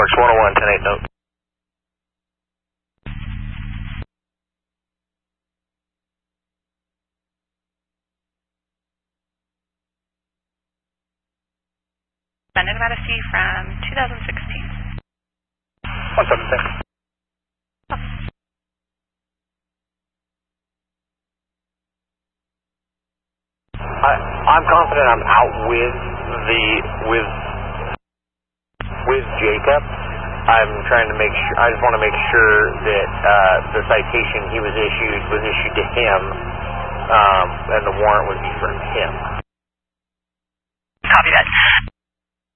Works 101, 10-8 note. Suspended about a C from 2016. 176. I'm confident I'm out with Jacob. I'm trying to make sure. I just want to make sure that the citation he was issued to him, and the warrant would be for him. Copy that.